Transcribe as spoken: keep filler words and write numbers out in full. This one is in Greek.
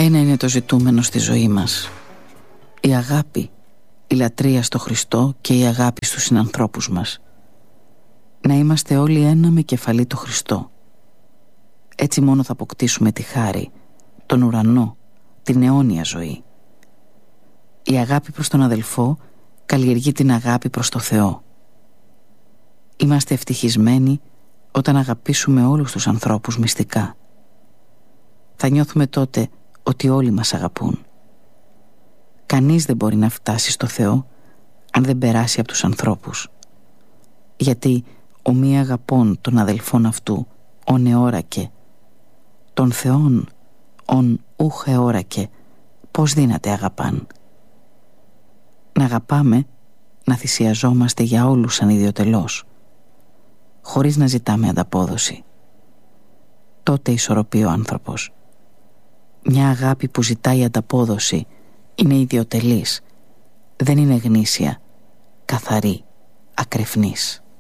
Ένα είναι το ζητούμενο στη ζωή μας: η αγάπη, η λατρεία στο Χριστό και η αγάπη στους συνανθρώπους μας. Να είμαστε όλοι ένα με κεφαλή το Χριστό. Έτσι μόνο θα αποκτήσουμε τη χάρη, τον ουρανό, την αιώνια ζωή. Η αγάπη προς τον αδελφό καλλιεργεί την αγάπη προς το Θεό. Είμαστε ευτυχισμένοι όταν αγαπήσουμε όλους τους ανθρώπους μυστικά. Θα νιώθουμε τότε ότι όλοι μας αγαπούν. Κανείς δεν μπορεί να φτάσει στο Θεό αν δεν περάσει από τους ανθρώπους. Γιατί ο μη αγαπών των αδελφών αυτού ον εώρακε, των Θεών ον ούχ εώρακε, πώς δύναται αγαπάν. Να αγαπάμε, να θυσιαζόμαστε για όλους ανιδιοτελώς, χωρίς να ζητάμε ανταπόδοση. Τότε ισορροπεί ο άνθρωπος. Μια αγάπη που ζητάει ανταπόδοση είναι ιδιοτελής, δεν είναι γνήσια, καθαρή, ακρεφνής.